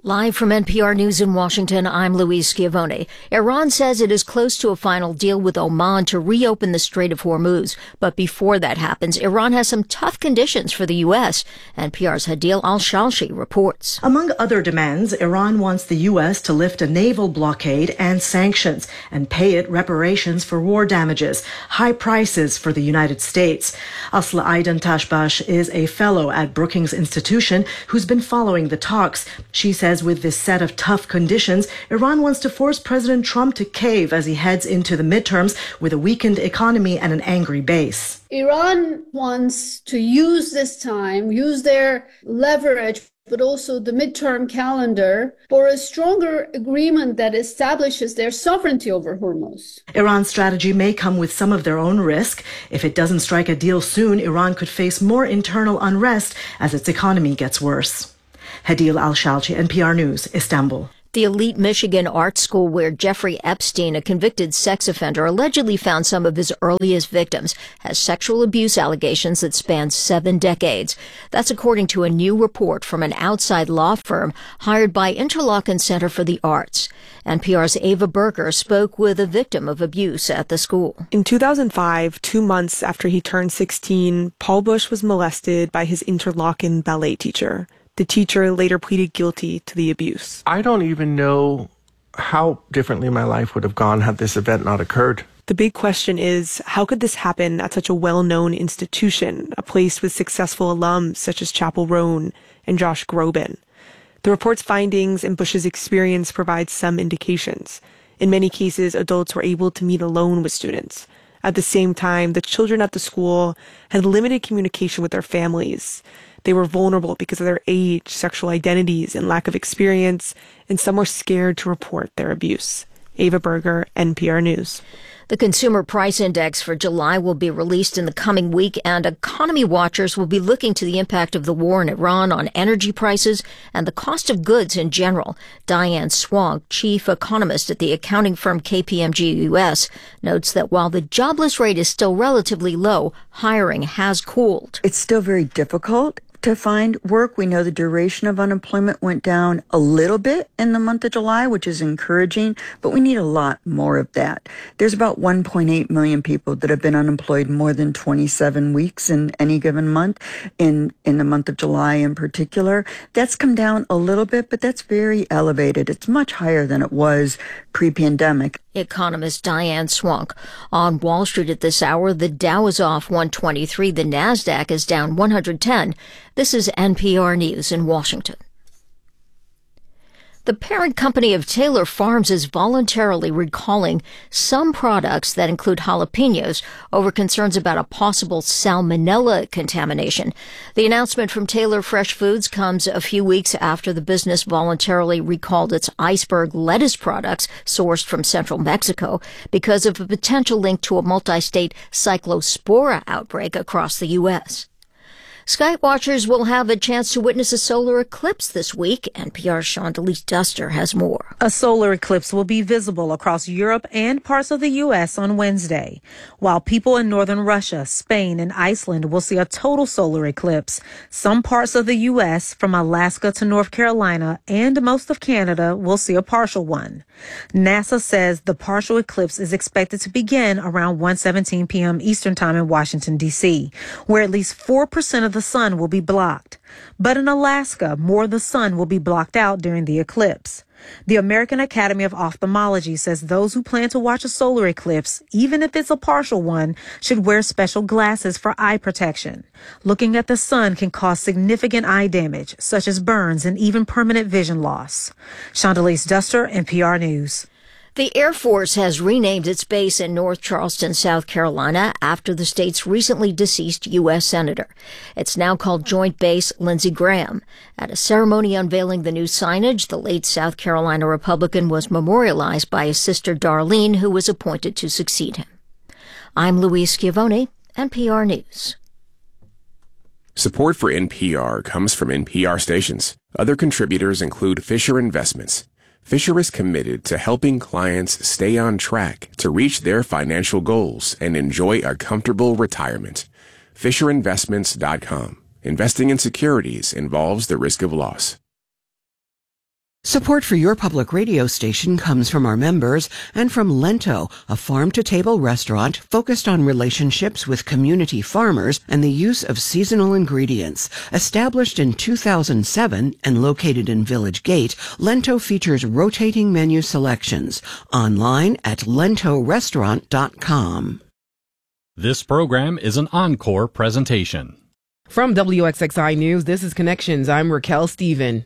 Live from NPR News in Washington, I'm Louise Schiavone. Iran says it is close to a final deal with Oman to reopen the Strait of Hormuz. But before that happens, Iran has some tough conditions for the U.S. NPR's Hadeel Al-Shalshi reports. Among other demands, Iran wants the U.S. to lift a naval blockade and sanctions and pay it reparations for war damages, high prices for the United States. Asla Aidan Tashbash is a fellow at Brookings Institution who's been following the talks. She says with this set of tough conditions, Iran wants to force President Trump to cave as he heads into the midterms with a weakened economy and an angry base. Iran wants to use this time, use their leverage, but also the midterm calendar for a stronger agreement that establishes their sovereignty over Hormuz. Iran's strategy may come with some of their own risk. If it doesn't strike a deal soon, Iran could face more internal unrest as its economy gets worse. Hadeel Al-Shalchi, NPR News, Istanbul. The elite Michigan art school where Jeffrey Epstein, a convicted sex offender, allegedly found some of his earliest victims, has sexual abuse allegations that span 7 decades. That's according to a new report from an outside law firm hired by Interlochen Center for the Arts. NPR's Ava Berger spoke with a victim of abuse at the school. In 2005, 2 months after he turned 16, Paul Bush was molested by his Interlochen ballet teacher. The teacher later pleaded guilty to the abuse. I don't even know how differently my life would have gone had this event not occurred. The big question is, how could this happen at such a well-known institution, a place with successful alums such as Chappell Roan and Josh Groban? The report's findings and Bush's experience provide some indications. In many cases, adults were able to meet alone with students. At the same time, the children at the school had limited communication with their families. They were vulnerable because of their age, sexual identities, and lack of experience, and some were scared to report their abuse. Ava Berger, NPR News. The Consumer Price Index for July will be released in the coming week, and economy watchers will be looking to the impact of the war in Iran on energy prices and the cost of goods in general. Diane Swonk, chief economist at the accounting firm KPMG US, notes that while the jobless rate is still relatively low, hiring has cooled. It's still very difficult to find work. We know the duration of unemployment went down a little bit in the month of July, which is encouraging, but we need a lot more of that. There's about 1.8 million people that have been unemployed more than 27 weeks in any given month, in the month of July in particular. That's come down a little bit, but that's very elevated. It's much higher than it was pre-pandemic. Economist Diane Swonk. On Wall Street at this hour, the Dow is off 123. The Nasdaq is down 110. This is NPR News in Washington. The parent company of Taylor Farms is voluntarily recalling some products that include jalapenos over concerns about a possible salmonella contamination. The announcement from Taylor Fresh Foods comes a few weeks after the business voluntarily recalled its iceberg lettuce products sourced from central Mexico because of a potential link to a multi-state cyclospora outbreak across the U.S. Sky watchers will have a chance to witness a solar eclipse this week. NPR's Shondelise Duster has more. A solar eclipse will be visible across Europe and parts of the U.S. on Wednesday, while people in northern Russia, Spain, and Iceland will see a total solar eclipse. Some parts of the U.S., from Alaska to North Carolina and most of Canada, will see a partial one. NASA says the partial eclipse is expected to begin around 1:17 p.m. Eastern Time in Washington, D.C., where at least 4% of the sun will be blocked. But in Alaska, more of the sun will be blocked out during the eclipse. The American Academy of Ophthalmology says those who plan to watch a solar eclipse, even if it's a partial one, should wear special glasses for eye protection. Looking at the sun can cause significant eye damage, such as burns and even permanent vision loss. Shondelise Duster, NPR News. The Air Force has renamed its base in North Charleston, South Carolina, after the state's recently deceased U.S. Senator. It's now called Joint Base Lindsey Graham. At a ceremony unveiling the new signage, the late South Carolina Republican was memorialized by his sister Darlene, who was appointed to succeed him. I'm Louise Schiavone, NPR News. Support for NPR comes from NPR stations. Other contributors include Fisher Investments. Fisher is committed to helping clients stay on track to reach their financial goals and enjoy a comfortable retirement. FisherInvestments.com. Investing in securities involves the risk of loss. Support for your public radio station comes from our members and from Lento, a farm-to-table restaurant focused on relationships with community farmers and the use of seasonal ingredients. Established in 2007 and located in Village Gate, Lento features rotating menu selections. Online at lentorestaurant.com. This program is an encore presentation. From WXXI News, this is Connections. I'm Raquel Stephen.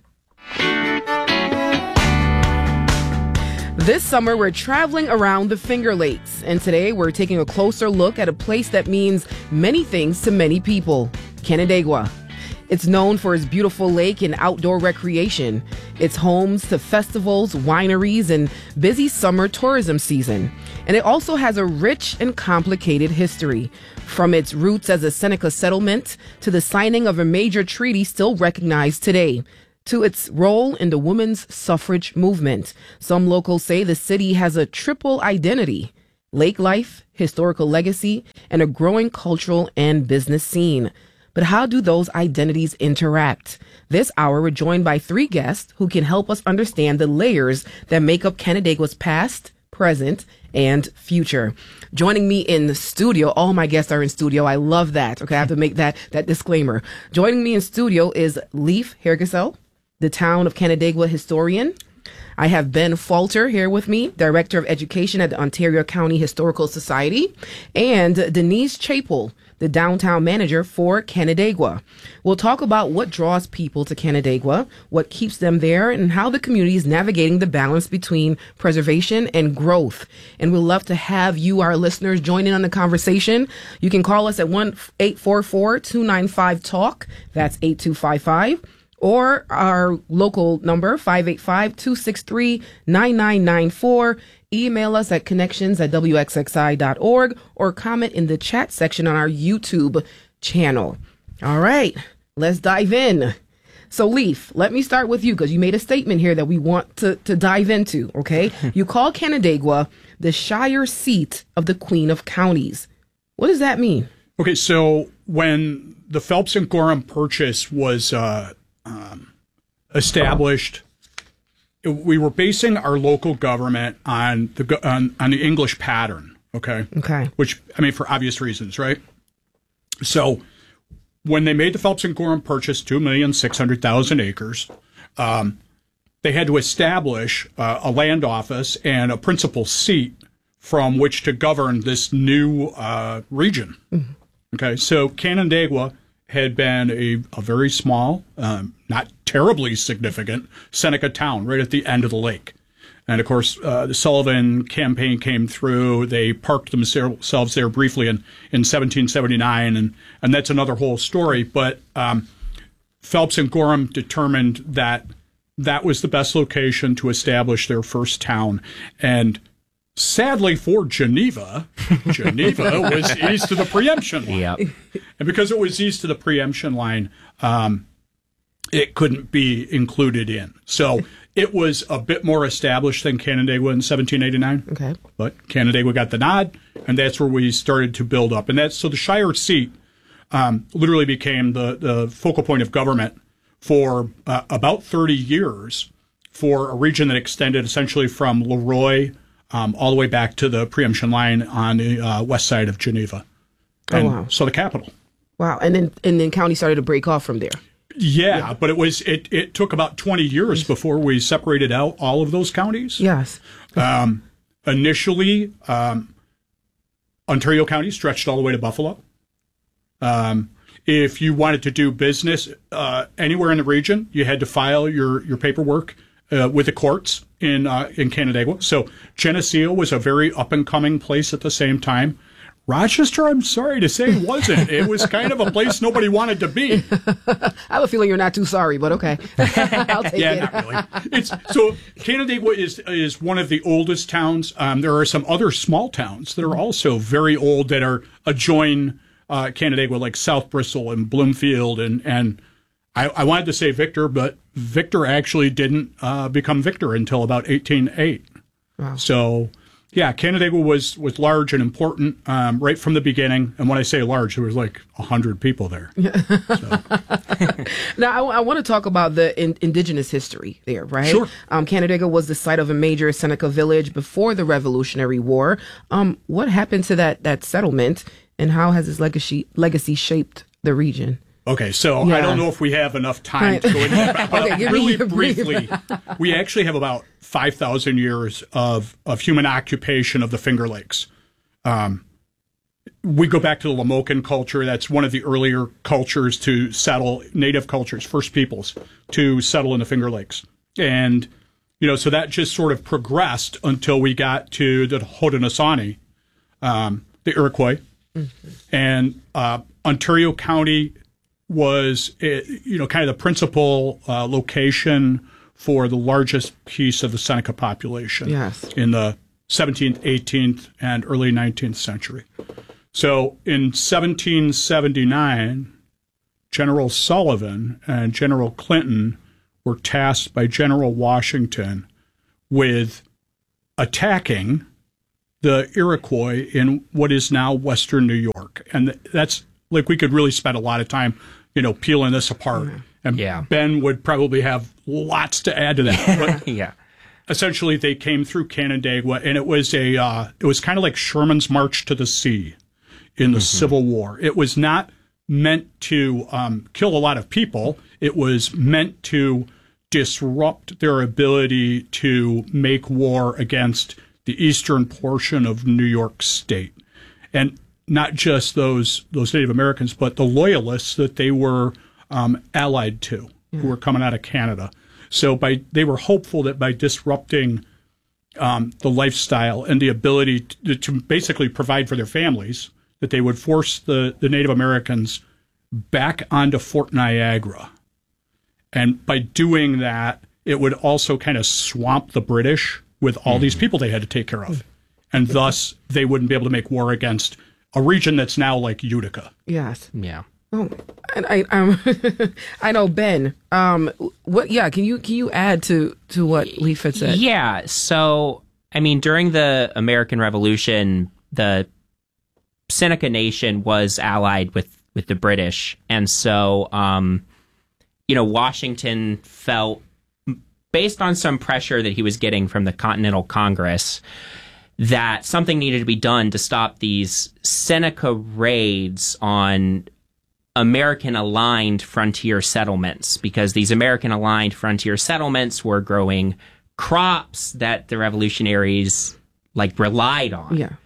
This summer, we're traveling around the Finger Lakes, and today we're taking a closer look at a place that means many things to many people, Canandaigua. It's known for its beautiful lake and outdoor recreation. It's homes to festivals, wineries, and busy summer tourism season. And it also has a rich and complicated history, from its roots as a Seneca settlement to the signing of a major treaty still recognized today, to its role in the women's suffrage movement. Some locals say the city has a triple identity: lake life, historical legacy, and a growing cultural and business scene. But how do those identities interact? This hour, we're joined by three guests who can help us understand the layers that make up Canandaigua's past, present, and future. Joining me in the studio, all my guests are in studio. I love that. Okay, I have to make that disclaimer. Joining me in studio is Leif Hergesel, the town of Canandaigua historian. I have Ben Falter here with me, Director of Education at the Ontario County Historical Society, and Denise Chapel, the downtown manager for Canandaigua. We'll talk about what draws people to Canandaigua, what keeps them there, and how the community is navigating the balance between preservation and growth. And we'd love to have you, our listeners, join in on the conversation. You can call us at 1-844-295-TALK. That's 8255. Or our local number, 585-263-9994. Email us at connections@wxxi.org or comment in the chat section on our YouTube channel. All right, let's dive in. So, Leif, let me start with you because you made a statement here that we want to dive into, okay? You call Canandaigua the Shire seat of the Queen of Counties. What does that mean? Okay, so when the Phelps and Gorham Purchase was established, we were basing our local government on the English pattern. Okay. Which, I mean, for obvious reasons, right? So when they made the Phelps and Gorham Purchase, 2,600,000 acres, they had to establish a land office and a principal seat from which to govern this new region. Mm-hmm. Okay, so Canandaigua had been a very small, not terribly significant Seneca town right at the end of the lake. And, of course, the Sullivan campaign came through. They parked themselves there briefly in 1779, and that's another whole story. But Phelps and Gorham determined that that was the best location to establish their first town. And sadly for Geneva was east of the preemption line. Yep. And because it was east of the preemption line, it couldn't be included in. So it was a bit more established than Canandaigua in 1789. Okay. But Canandaigua got the nod, and that's where we started to build up. And so the Shire seat literally became the focal point of government for about 30 years for a region that extended essentially from Leroy all the way back to the preemption line on the west side of Geneva. And wow. So the capital. Wow. And then county started to break off from there. Yeah, but it took about 20 years before we separated out all of those counties. Yes. Initially, Ontario County stretched all the way to Buffalo. If you wanted to do business anywhere in the region, you had to file your paperwork with the courts in Canandaigua. So Geneseo was a very up-and-coming place at the same time. Rochester, I'm sorry to say, wasn't. It was kind of a place nobody wanted to be. I have a feeling you're not too sorry, but okay. I'll take it. Not really. So Canandaigua is one of the oldest towns. There are some other small towns that are also very old that are adjoin Canandaigua, like South Bristol and Bloomfield. And I wanted to say Victor, but Victor actually didn't become Victor until about 1808. Wow. So yeah, Canandaigua was large and important right from the beginning. And when I say large, there was like 100 people there. Now, I want to talk about the indigenous history there, right? Sure. Canandaigua was the site of a major Seneca village before the Revolutionary War. What happened to that settlement, and how has its legacy shaped the region? Okay, so I don't know if we have enough time to go into that, but Okay, really briefly, we actually have about 5,000 years of human occupation of the Finger Lakes. We go back to the Lamokan culture. That's one of the earlier cultures to settle, native cultures, first peoples, to settle in the Finger Lakes. And, so that just sort of progressed until we got to the Haudenosaunee, the Iroquois. Mm-hmm. And Ontario County was, kind of the principal location for the largest piece of the Seneca population in the 17th, 18th, and early 19th century. So in 1779, General Sullivan and General Clinton were tasked by General Washington with attacking the Iroquois in what is now Western New York. And that's, like, we could really spend a lot of time, peeling this apart. And Ben would probably have lots to add to that. But essentially, they came through Canandaigua, and it was kind of like Sherman's March to the Sea in the Civil War. It was not meant to kill a lot of people. It was meant to disrupt their ability to make war against the eastern portion of New York State. And not just those Native Americans, but the loyalists that they were allied to, who were coming out of Canada. So they were hopeful that by disrupting the lifestyle and the ability to basically provide for their families, that they would force the Native Americans back onto Fort Niagara. And by doing that, it would also kind of swamp the British with all these people they had to take care of. And thus, they wouldn't be able to make war against a region that's now like Utica. Yes. Yeah. Oh, and I know, Ben. What? Yeah. Can you add to what Leif had said? Yeah. So, I mean, during the American Revolution, the Seneca Nation was allied with the British, and so Washington felt, based on some pressure that he was getting from the Continental Congress, that something needed to be done to stop these Seneca raids on American-aligned frontier settlements, because these American-aligned frontier settlements were growing crops that the revolutionaries relied on. Yeah.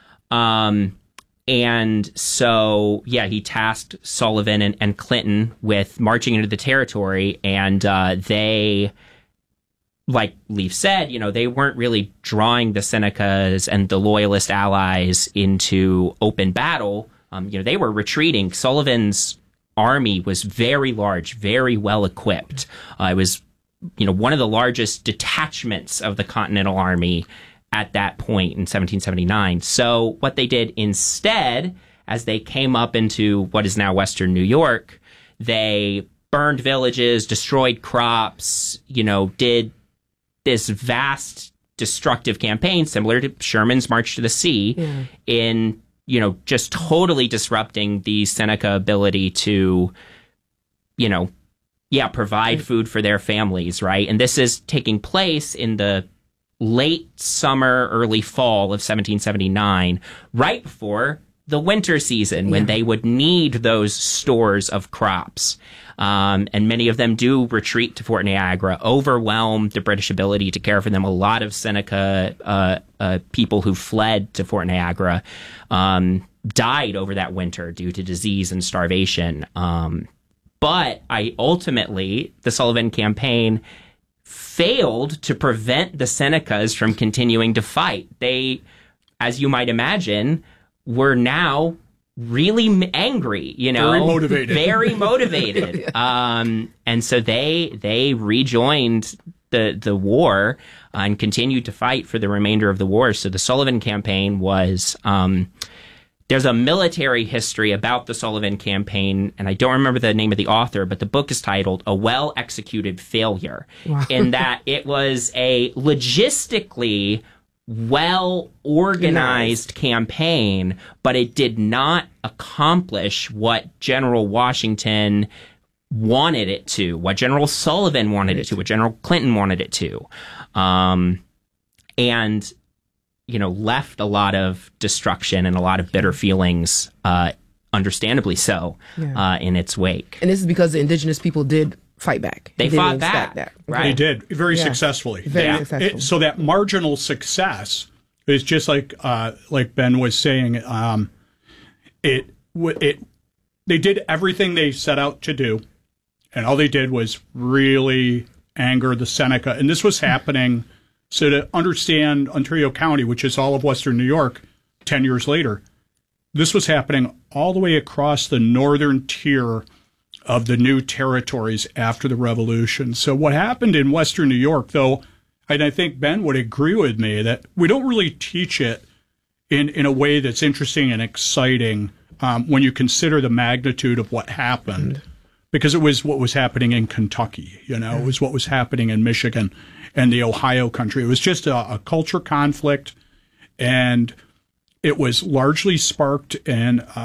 And so, he tasked Sullivan and Clinton with marching into the territory, and they, like Leif said, they weren't really drawing the Senecas and the Loyalist allies into open battle. They were retreating. Sullivan's army was very large, very well equipped. It was, one of the largest detachments of the Continental Army at that point in 1779. So what they did instead, as they came up into what is now Western New York, they burned villages, destroyed crops, did this vast destructive campaign similar to Sherman's March to the Sea in, just totally disrupting the Seneca ability to, provide food for their families, right? And this is taking place in the late summer, early fall of 1779, right before the winter season, when they would need those stores of crops. And many of them do retreat to Fort Niagara, overwhelm the British ability to care for them. A lot of Seneca people who fled to Fort Niagara died over that winter due to disease and starvation. But ultimately, the Sullivan campaign failed to prevent the Senecas from continuing to fight. They, as you might imagine, were now really angry, very motivated. And so they rejoined the war and continued to fight for the remainder of the war. So the Sullivan campaign was, there's a military history about the Sullivan campaign, and I don't remember the name of the author, but the book is titled A Well-Executed Failure, in that it was a logistically well-organized campaign, but it did not accomplish what General Washington wanted it to, what General Sullivan wanted it to, what General Clinton wanted it to. And, left a lot of destruction and a lot of bitter feelings, understandably so, in its wake. And this is because the indigenous people did fight back. They fought back. That. Right. They did very successfully. Very successful. So that marginal success is just like Ben was saying. They did everything they set out to do, and all they did was really anger the Seneca. And this was happening. So to understand Ontario County, which is all of Western New York, 10 years later, this was happening all the way across the northern tier of the new territories after the Revolution. So what happened in Western New York, though, and I think Ben would agree with me, that we don't really teach it in a way that's interesting and exciting when you consider the magnitude of what happened. Because it was what was happening in Kentucky, it was what was happening in Michigan and the Ohio country. It was just a culture conflict, and it was largely sparked and